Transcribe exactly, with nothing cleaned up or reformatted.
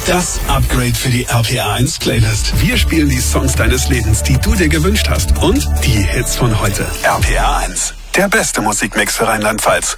Das Upgrade für die R P R eins Playlist. Wir spielen die Songs deines Lebens, die du dir gewünscht hast. Und die Hits von heute. R P R eins. Der beste Musikmix für Rheinland-Pfalz.